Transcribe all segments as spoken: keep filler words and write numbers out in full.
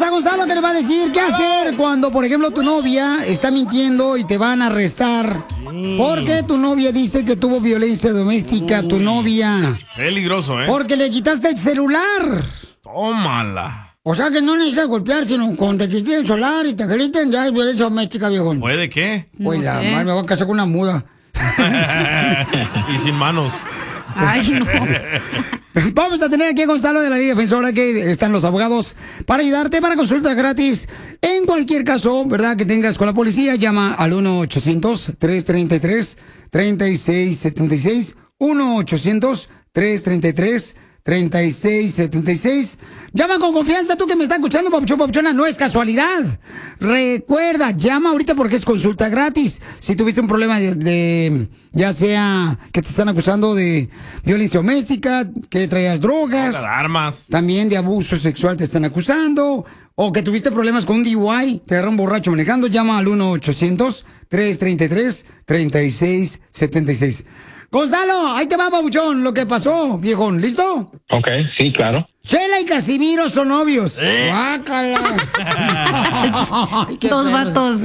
Está Gonzalo que nos va a decir qué hacer cuando, por ejemplo, tu novia está mintiendo y te van a arrestar. Porque tu novia dice que tuvo violencia doméstica, tu novia. Peligroso, ¿eh? Porque le quitaste el celular. Tómala. O sea que no necesitas golpear, sino cuando te quiten el celular y te griten, ya es violencia doméstica, viejón. ¿Puede qué? Pues No la sé. madre me va a casar con una muda. Y sin manos. Ay, no. Vamos a tener aquí a Gonzalo de la Liga Defensora, que están los abogados para ayudarte, para consulta gratis. En cualquier caso, ¿verdad?, que tengas con la policía, llama al uno ochocientos, tres treinta y tres, treinta y seis setenta y seis. uno ochocientos, tres treinta y tres, treinta y seis setenta y seis. Llama con confianza, tú que me estás escuchando, papuchón, papuchona, no es casualidad. Recuerda, llama ahorita porque es consulta gratis. Si tuviste un problema de, de ya sea que te están acusando de violencia doméstica, que traías drogas, Armas. también de abuso sexual te están acusando, o que tuviste problemas con un D U I, te agarraron borracho manejando, llama al uno ochocientos, tres treinta y tres, treinta y seis setenta y seis. Gonzalo, ahí te va, papuchón, lo que pasó, viejón. ¿Listo? Ok, sí, claro. Chela y Casimiro son novios. ¡Guácala! Ay, qué Dos perros. vatos.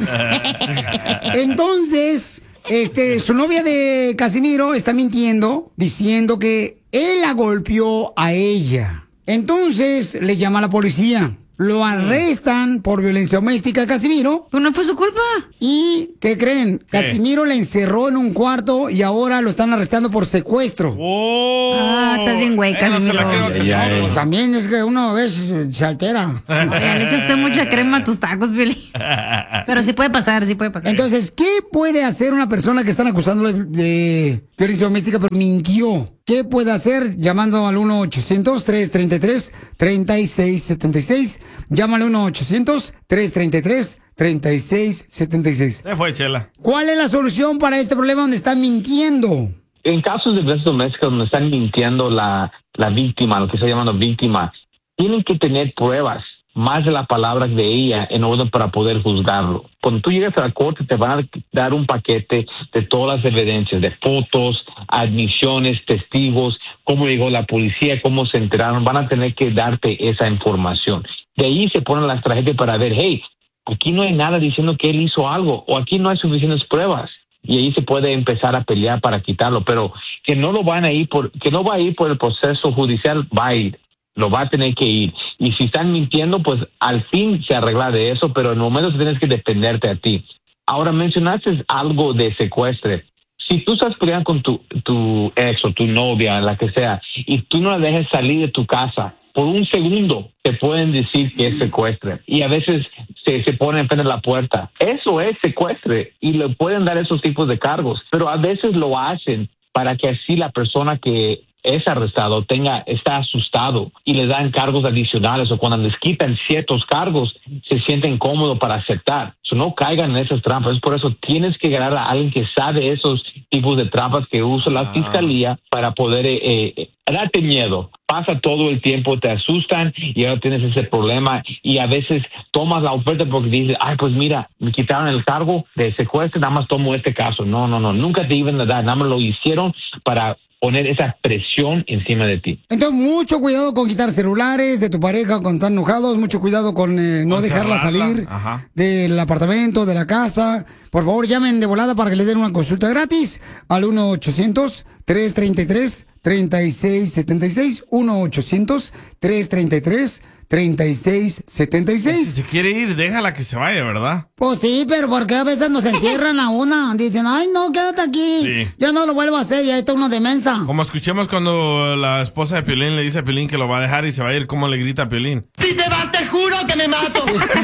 Entonces, este, su novia de Casimiro está mintiendo, diciendo que él la golpeó a ella. Entonces, le llama a la policía. Lo arrestan por violencia doméstica a Casimiro. Pero no fue su culpa. ¿Y qué creen? Casimiro la encerró en un cuarto y ahora lo están arrestando por secuestro. Oh. Ah, estás bien güey, Eh, no se la Casimiro. creo que Ya, son. ya. Pues también es que uno a veces se altera. Oye, le echaste mucha crema a tus tacos, Billy. Pero sí puede pasar, sí puede pasar. Entonces, ¿qué puede hacer una persona que están acusando de violencia doméstica pero mintió? ¿Qué puede hacer? Llamando al uno ochocientos, tres treinta y tres, treinta y seis setenta y seis. Llama al uno ochocientos, tres treinta y tres, treinta y seis setenta y seis. Se fue, Chela. ¿Cuál es la solución para este problema donde están mintiendo? En casos de violencia doméstica donde están mintiendo la, la víctima, lo que está llamando víctima, tienen que tener pruebas más de las palabras de ella en orden para poder juzgarlo. Cuando tú llegas a la corte te van a dar un paquete de todas las evidencias, de fotos, admisiones, testigos, cómo llegó la policía, cómo se enteraron. Van a tener que darte esa información. De ahí se ponen las tragedias para ver, hey, aquí no hay nada diciendo que él hizo algo o aquí no hay suficientes pruebas. Y ahí se puede empezar a pelear para quitarlo, pero que no lo van a ir por, que no va a ir por el proceso judicial, va a ir. Lo va a tener que ir. Y si están mintiendo, pues al fin se arregla de eso, pero en el momento tienes que dependerte a ti. Ahora, mencionaste algo de secuestro. Si tú estás peleando con tu, tu ex o tu novia, la que sea, y tú no la dejas salir de tu casa, por un segundo te pueden decir que es secuestro. Y a veces se, se ponen frente a la puerta. Eso es secuestro y le pueden dar esos tipos de cargos. Pero a veces lo hacen para que así la persona que es arrestado tenga está asustado y le dan cargos adicionales o cuando les quitan ciertos cargos se sienten cómodos para aceptar. So, no caigan en esas trampas. Es por eso tienes que ganar a alguien que sabe esos tipos de trampas que usa la fiscalía para poder eh, eh, darte miedo. Pasa todo el tiempo, te asustan y ahora tienes ese problema y a veces tomas la oferta porque dices, ay, pues mira, me quitaron el cargo de secuestro, nada más tomo este caso. No, no, no, nunca te iban a dar, nada más lo hicieron para poner esa presión encima de ti. Entonces, mucho cuidado con quitar celulares de tu pareja cuando están enojados, mucho cuidado con eh, no Con dejarla cerrarla. salir Ajá. del apartamento, de la casa. Por favor, llamen de volada para que les den una consulta gratis al uno ochocientos, tres treinta y tres, treinta y seis setenta y seis, uno ochocientos, tres treinta y tres, treinta y seis setenta y Si seis. se quiere ir, déjala que se vaya, ¿verdad? Pues sí, pero porque a veces nos encierran a una. Dicen, ay, no, quédate aquí. Sí. Ya no lo vuelvo a hacer, ya está uno de mensa. Como escuchemos cuando la esposa de Piolín le dice a Piolín que lo va a dejar y se va a ir, ¿cómo le grita a Piolín? Si te vas, te juro que me mato.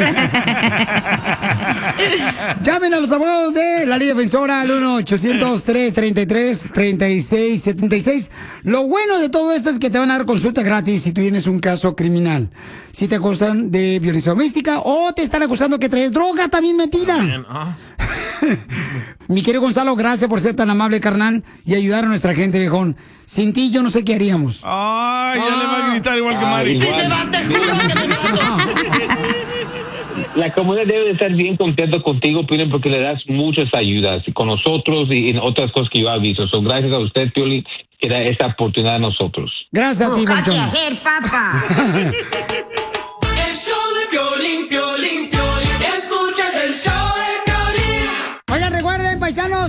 Llamen a los abogados de la Liga Defensora al uno ochocientos, tres treinta y tres, treinta y seis setenta y seis. Lo bueno de todo esto es que te van a dar consulta gratis si tú tienes un caso criminal. Si te acusan de violencia doméstica o te están acusando que traes droga también metida. Bien, ah. Mi querido Gonzalo, gracias por ser tan amable, carnal, y ayudar a nuestra gente, viejón. Sin ti yo no sé qué haríamos. Ay, ya le va a gritar igual que Ah, Mari. Si igual. te vas, te juro que me mato. La comunidad debe de estar bien contento contigo, Piolín, porque le das muchas ayudas con nosotros y en otras cosas que yo he visto. So, gracias a usted, Piolín, que da esta oportunidad a nosotros. Gracias a ti, Búscate Papuchón. hacer, papá. El show de Piolín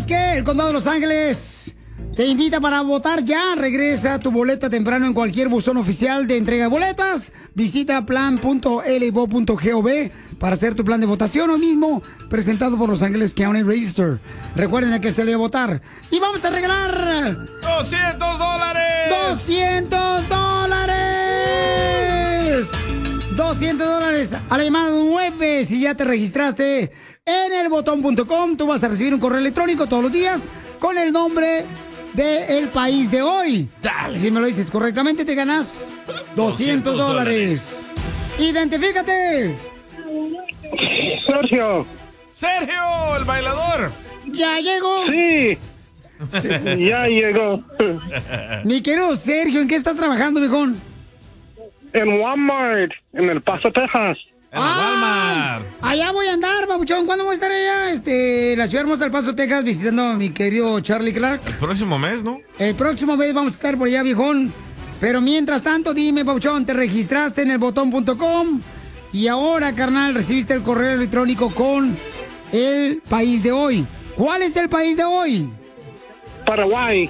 tenemos que el Condado de Los Ángeles te invita para votar ya. Regresa tu boleta temprano en cualquier buzón oficial de entrega de boletas. Visita plan punto l b o punto gov para hacer tu plan de votación hoy mismo, presentado por Los Ángeles County Register. Recuerden a que se le va a votar. Y vamos a regalar ¡doscientos dólares! ¡doscientos dólares! doscientos dólares a la llamada nueve. Si ya te registraste en el botón punto com, tú vas a recibir un correo electrónico todos los días con el nombre del país de hoy. Dale. Si me lo dices correctamente, te ganas doscientos dólares. Identifícate. Sergio. ¡Sergio, el bailador! ¿Ya llegó? Sí. Sí. Ya llegó. Mi querido Sergio, ¿en qué estás trabajando, viejón? En Walmart, en El Paso, Texas. En Walmart. Allá voy a andar, babuchón. ¿Cuándo voy a estar allá? Este, la ciudad hermosa del Paso, Texas, visitando a mi querido Charlie Clark. El próximo mes, ¿no? El próximo mes vamos a estar por allá, viejón. Pero mientras tanto, dime, babuchón, ¿te registraste en el botón punto com? Y ahora, carnal, recibiste el correo electrónico con el país de hoy. ¿Cuál es el país de hoy? Paraguay.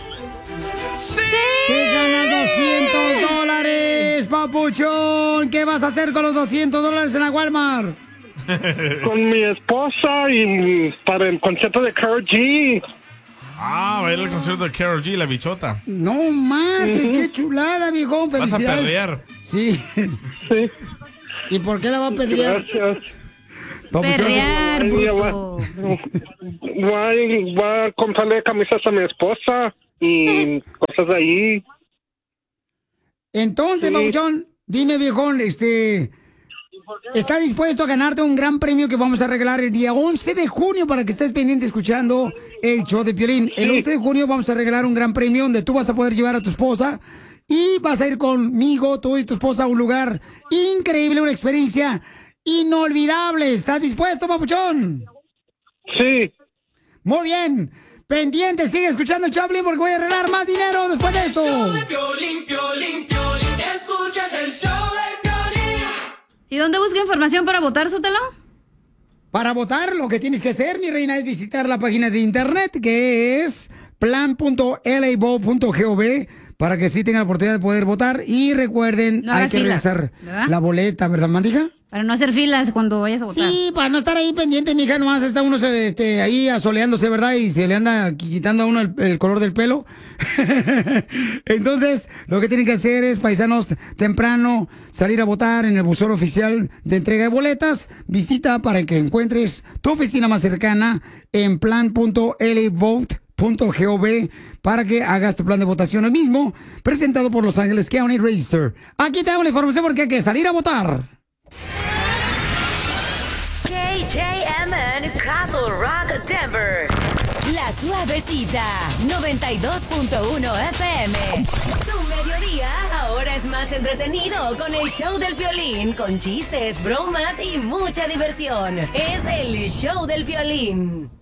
Te ganas doscientos dólares, papuchón. ¿Qué vas a hacer con los doscientos dólares en la Walmart? Con mi esposa y para el concierto de Karol G. Ah, va a ir al concierto de Karol G, la bichota. No marches, Ujú. qué chulada, viejón. Vas a Felicidades. perrear. Sí. Sí. ¿Y por qué la va a pedrear? Gracias. Papuchón. Perrear, Ay, ya va. bruto. Voy, voy a comprarle camisas a mi esposa y cosas de ahí. Entonces, Sí. papuchón, dime, viejón, este... ¿está dispuesto a ganarte un gran premio que vamos a regalar el día once de junio para que estés pendiente escuchando el show de Piolín? El Sí. once de junio vamos a regalar un gran premio donde tú vas a poder llevar a tu esposa y vas a ir conmigo, tú y tu esposa, a un lugar increíble, una experiencia inolvidable. ¿Estás dispuesto, papuchón? Sí. Muy bien. Pendiente, sigue escuchando el Chaplin porque voy a regalar más dinero después de esto. Piolín, Piolín, Piolín, escuchas el show de Piolín. ¿Y dónde busca información para votar, Sotelo? Para votar, lo que tienes que hacer, mi reina, es visitar la página de internet que es plan punto l a b o punto gov para que sí tengan la oportunidad de poder votar. Y recuerden, No hay hagas que filas, regresar ¿verdad? la boleta, ¿verdad, mandija? Para no hacer filas cuando vayas a votar. Sí, para no estar ahí pendiente, mija, nomás está uno este, ahí asoleándose, ¿verdad? Y se le anda quitando a uno el, el color del pelo. Entonces, lo que tienen que hacer es, paisanos, temprano, salir a votar en el buzón oficial de entrega de boletas. Visita para que encuentres tu oficina más cercana en plan punto l vote punto gov para que hagas tu plan de votación hoy mismo, presentado por Los Ángeles County Register. Aquí te hago la información porque hay que salir a votar. K J M N Castle Rock, Denver. La Suavecita, noventa y dos punto uno F M. Tu mediodía ahora es más entretenido con el show del Piolín, con chistes, bromas y mucha diversión. Es el show del Piolín.